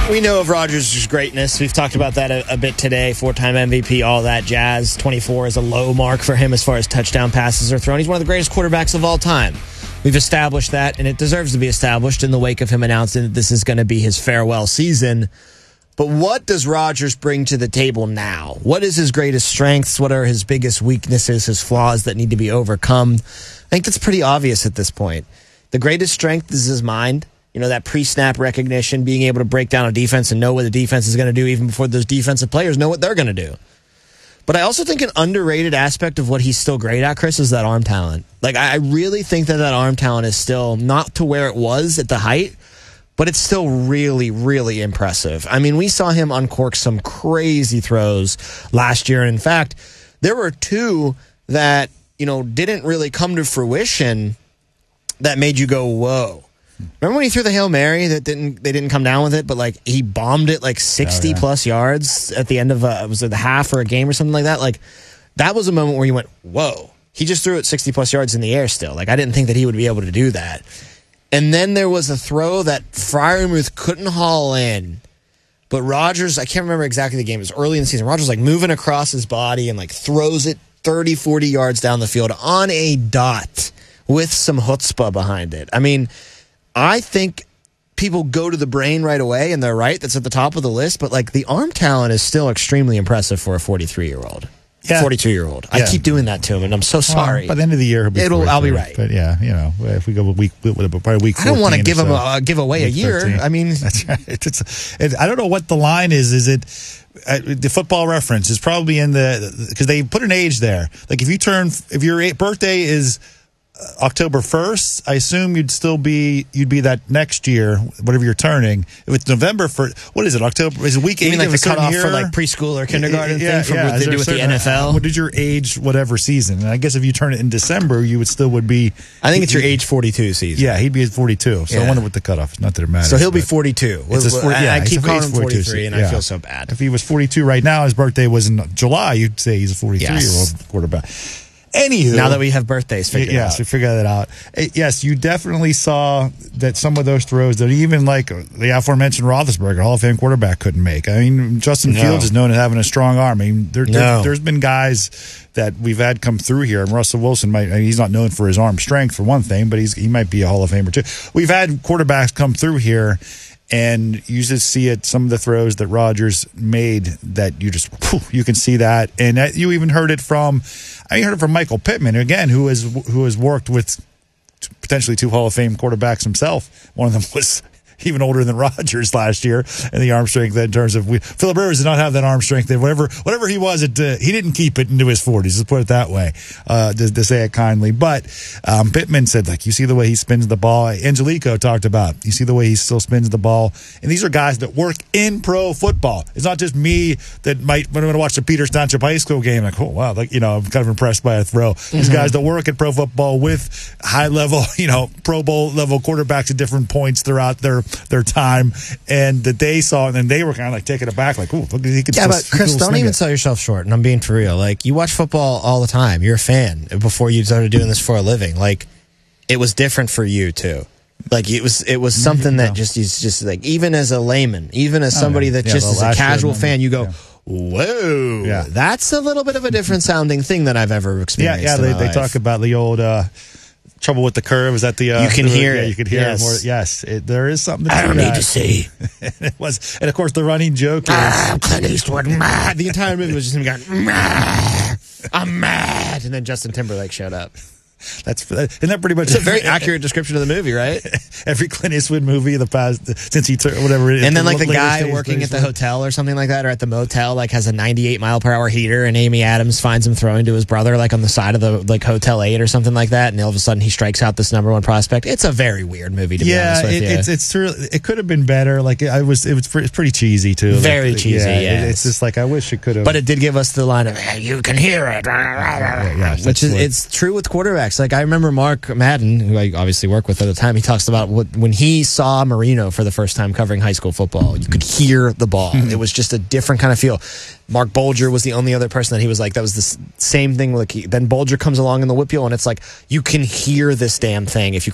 We know of Rodgers' greatness. We've talked about that a bit today. 4-time MVP, all that jazz. 24 is a low mark for him as far as touchdown passes are thrown. He's one of the greatest quarterbacks of all time. We've established that, and it deserves to be established in the wake of him announcing that this is going to be his farewell season. But what does Rodgers bring to the table now? What is his greatest strengths? What are his biggest weaknesses, his flaws that need to be overcome? I think that's pretty obvious at this point. The greatest strength is his mind. You know, that pre-snap recognition, being able to break down a defense and know what the defense is going to do even before those defensive players know what they're going to do. But I also think an underrated aspect of what he's still great at, Chris, is that arm talent. Like, I really think that arm talent is still not to where it was at the height, but it's still really, really impressive. I mean, we saw him uncork some crazy throws last year. And in fact, there were two that, you know, didn't really come to fruition that made you go, whoa. Remember when he threw the Hail Mary that they didn't come down with it, but like he bombed it like 60 plus yards at the end of was it the half or a game or something like that? Like that was a moment where you went, whoa. He just threw it 60 plus yards in the air still. Like I didn't think that he would be able to do that. And then there was a throw that Freiermuth couldn't haul in. But Rodgers, I can't remember exactly the game. It was early in the season. Rodgers like moving across his body and like throws it 30, 40 yards down the field on a dot with some chutzpah behind it. I mean, I think people go to the brain right away, and they're right. That's at the top of the list. But, like, the arm talent is still extremely impressive for a 43-year-old. Yeah. 42-year-old. Yeah. I keep doing that to him, and I'm so sorry. By the end of the year, I'll be right. But, yeah, you know, if we go week 14 I don't want to give away a year. 13. I mean. That's right. I don't know what the line is. Is it the Football Reference is probably in the – because they put an age there. Like, if your birthday is – October 1st, I assume you'd be that next year, whatever you're turning. If it's November 1st, what is it, October? Is it week 8 you mean like of the a certain cutoff year? For like preschool or kindergarten thing from what they do with the NFL? What is your age, whatever season? And I guess if you turn it in December, you would be. I think it's your age 42 season. Yeah, he'd be at 42. So I wonder what the cutoff is. Not that it matters. So he'll be 42. I keep calling him 43, and I feel so bad. If he was 42 right now, his birthday was in July, you'd say he's a 43-year-old quarterback. Anywho, now that we have birthdays figured out. Yes, we figured that out. Yes, you definitely saw that some of those throws that even like the aforementioned Roethlisberger, Hall of Fame quarterback, couldn't make. I mean, Justin Fields is known as having a strong arm. I mean, there's been guys that we've had come through here, and Russell Wilson he's not known for his arm strength for one thing, but he might be a Hall of Famer too. We've had quarterbacks come through here, and you just see it, some of the throws that Rodgers made that you can see that. And you even heard it from Michael Pittman, again, who has worked with potentially 2 Hall of Fame quarterbacks himself. One of them was even older than Rodgers last year, and the arm strength in terms of Philip Rivers did not have that arm strength. Whatever he was, he didn't keep it into his 40s. Let's put it that way, to say it kindly. But Pittman said, like, you see the way he spins the ball. Angelico talked about, you see the way he still spins the ball. And these are guys that work in pro football. It's not just me that might want to watch the Peters Township High School game. Like, oh wow, like, you know, I'm kind of impressed by a throw. These guys that work at pro football with high level, you know, Pro Bowl level quarterbacks at different points throughout their time, and that they saw, and then they were kind of like taken aback, like, "Oh, look, he could." Yeah, but Chris, don't even sell yourself short. And I'm being for real. Like, you watch football all the time. You're a fan before you started doing this for a living. Like, it was different for you too. Like, it was something that is just like, even as a layman, even as somebody that just is a casual fan, you go, whoa, that's a little bit of a different sounding thing than I've ever experienced. They talk about the old trouble with the curve. Is that the you can hear it? You can hear it more. Yes, there is something. I don't need to see. It was, and of course the running joke is Clint Eastwood. The entire movie was just him going, I'm mad, and then Justin Timberlake showed up. Isn't that pretty much? It's a very accurate description of the movie, right? Every Clint Eastwood movie in the past, since he took whatever. And then like the guy working at the hotel or something like that, or at the motel, like has a 98-mile-per-hour heater, and Amy Adams finds him throwing to his brother, like on the side of the like Hotel 8 or something like that, and all of a sudden he strikes out this #1 prospect. It's a very weird movie, to be honest with you. It's true. It could have been better. Like it was pretty cheesy too. Very cheesy. Yeah, it's just like I wish it could have. But it did give us the line of "Hey, you can hear it," which is it's true with quarterbacks. Like I remember Mark Madden, who I obviously work with at the time, he talks about when he saw Marino for the first time covering high school football, you could hear the ball. It was just a different kind of feel. Mark Bolger was the only other person that he was like, that was the same thing. Like then Bolger comes along in the whip wheel, and it's like, you can hear this damn thing if you